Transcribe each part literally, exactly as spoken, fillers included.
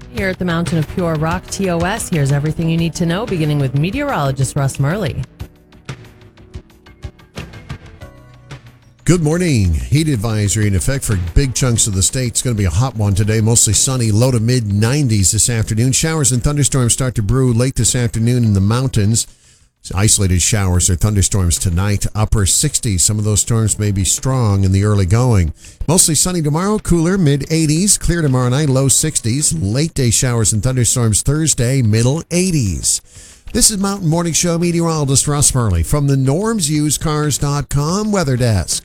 Here at the Mountain of Pure Rock T O S, here's everything you need to know, beginning with meteorologist Russ Murley. Good morning. Heat advisory in effect for big chunks of the state. It's going to be a hot one today, mostly sunny, low to mid nineties this afternoon. Showers and thunderstorms start to brew late this afternoon in the mountains. Isolated showers or thunderstorms tonight, upper sixties. Some of those storms may be strong in the early going. Mostly sunny tomorrow, cooler, mid eighties. Clear tomorrow night, low sixties. Late day showers and thunderstorms Thursday, middle eighties. This is Mountain Morning Show meteorologist Russ Murley from the norms used cars dot com weather desk.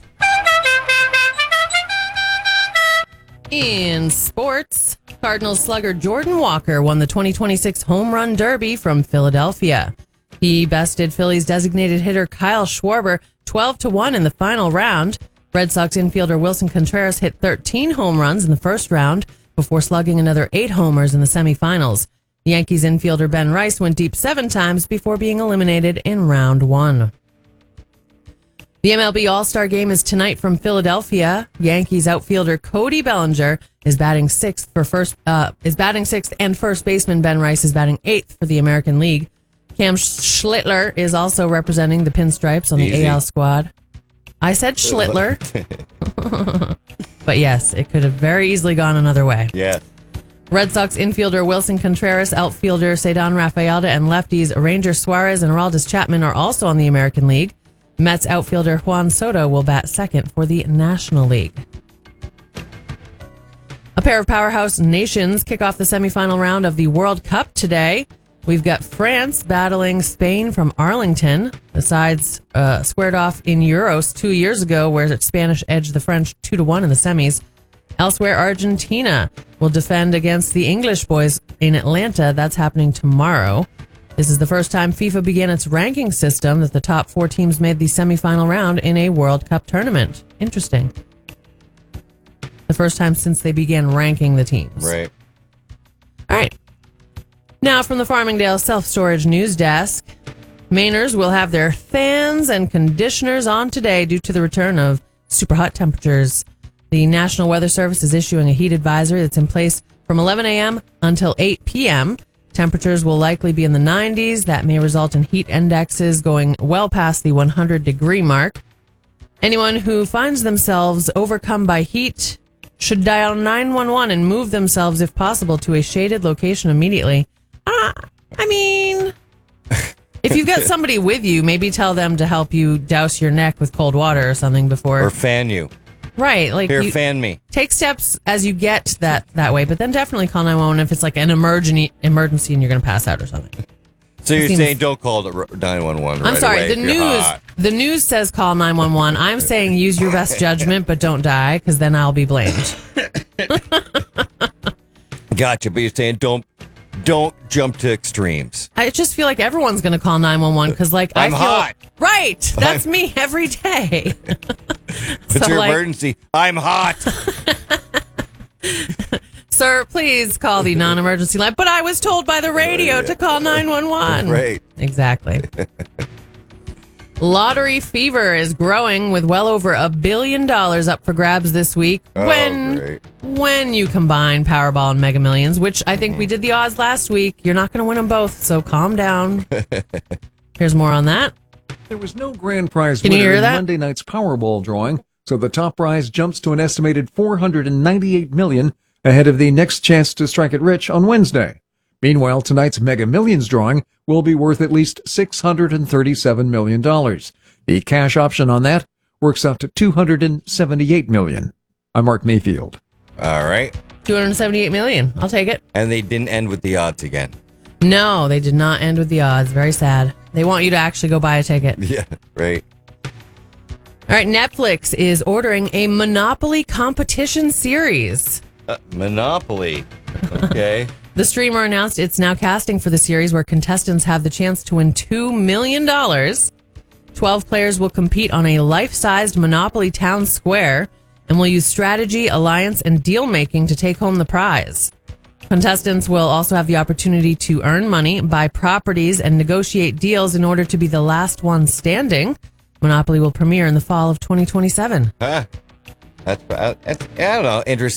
In sports, Cardinals slugger Jordan Walker won the twenty twenty-six Home Run Derby from Philadelphia. He bested Phillies designated hitter Kyle Schwarber twelve to one in the final round. Red Sox infielder Wilson Contreras hit thirteen home runs in the first round before slugging another eight homers in the semifinals. Yankees infielder Ben Rice went deep seven times before being eliminated in round one. The M L B All-Star Game is tonight from Philadelphia. Yankees outfielder Cody Bellinger is batting sixth for first. Uh, is batting sixth, and first baseman Ben Rice is batting eighth for the American League. Cam Schlittler is also representing the Pinstripes on the Easy. A L squad. I said Schlittler, but yes, it could have very easily gone another way. Yeah. Red Sox infielder Wilson Contreras, outfielder Cedar Rafaelda, and lefties Ranger Suarez and Aroldis Chapman are also on the American League. Mets outfielder Juan Soto will bat second for the National League. A pair of powerhouse nations kick off the semifinal round of the World Cup today. We've got France battling Spain from Arlington. The sides uh, squared off in Euros two years ago, where Spanish edged the French two to one in the semis. Elsewhere, Argentina will defend against the English boys in Atlanta. That's happening tomorrow. This is the first time FIFA began its ranking system that the top four teams made the semifinal round in a World Cup tournament. Interesting. The first time since they began ranking the teams. Right. All right. Now from the Farmingdale Self-Storage News Desk, Mainers will have their fans and conditioners on today due to the return of super hot temperatures. The National Weather Service is issuing a heat advisory that's in place from eleven a.m. until eight p.m. Temperatures will likely be in the nineties. That may result in heat indexes going well past the one hundred degree mark. Anyone who finds themselves overcome by heat should dial nine one one and move themselves, if possible, to a shaded location immediately. Uh, I mean, if you've got somebody with you, maybe tell them to help you douse your neck with cold water or something before. Or fan you. Right. Like Here, you fan me. take steps as you get that, that way, but then definitely call nine one one if it's like an emergency emergency and you're going to pass out or something. So you're seems- saying don't call the nine one one right I'm sorry. away The if you're news hot. the news says call nine one one. I'm saying use your best judgment, but don't die, because then I'll be blamed. Gotcha, but you're saying don't don't jump to extremes. I just feel like everyone's going to call nine one one because, like, I'm I feel, hot. Right. That's me every day. What's So, your like- emergency? I'm hot. Sir, please call the non-emergency line. But I was told by the radio to call nine one one. Right. Exactly. Lottery fever is growing with well over a billion dollars up for grabs this week. Oh, when great. when you combine Powerball and Mega Millions, which I think we did the odds last week, you're not going to win them both, so calm down. Here's more on that. There was no grand prize Can you winner hear in that? Monday night's Powerball drawing, so the top prize jumps to an estimated four hundred ninety-eight million dollars ahead of the next chance to strike it rich on Wednesday. Meanwhile, tonight's Mega Millions drawing will be worth at least six hundred thirty-seven million dollars. The cash option on that works out to two hundred seventy-eight million dollars. I'm Mark Mayfield. All right. two hundred seventy-eight million dollars. I'll take it. And they didn't end with the odds again. No, they did not end with the odds. Very sad. They want you to actually go buy a ticket. Yeah, right. All right, Netflix is ordering a Monopoly competition series. Uh, Monopoly. Okay. The streamer announced it's now casting for the series where contestants have the chance to win two million dollars. twelve players will compete on a life-sized Monopoly town square and will use strategy, alliance, and deal-making to take home the prize. Contestants will also have the opportunity to earn money, buy properties, and negotiate deals in order to be the last one standing. Monopoly will premiere in the fall of twenty twenty-seven. Huh. That's, uh, that's, I don't know, interesting.